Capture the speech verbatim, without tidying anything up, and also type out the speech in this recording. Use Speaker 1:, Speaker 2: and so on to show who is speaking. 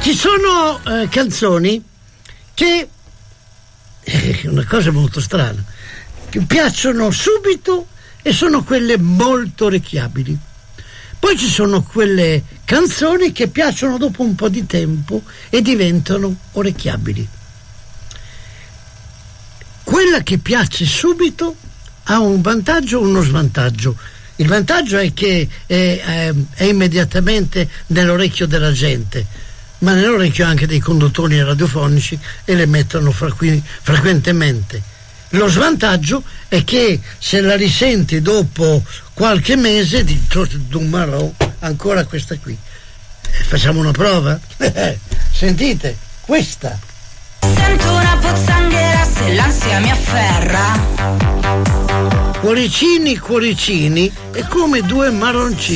Speaker 1: Ci sono eh, canzoni che è una cosa molto strana, che piacciono subito e sono quelle molto orecchiabili. Poi ci sono quelle canzoni che piacciono dopo un po' di tempo e diventano orecchiabili. Quella che piace subito ha un vantaggio o uno svantaggio. Il vantaggio è che è, è, è immediatamente nell'orecchio della gente, ma nell'orecchio anche dei conduttori radiofonici, e le mettono frequ- frequentemente. Lo svantaggio è che se la risenti dopo qualche mese di Dumarò, ancora questa qui. Eh, facciamo una prova? Sentite, questa.
Speaker 2: Sento una pozzanghera se l'ansia mi afferra.
Speaker 1: Cuoricini, cuoricini, è come due marroncini.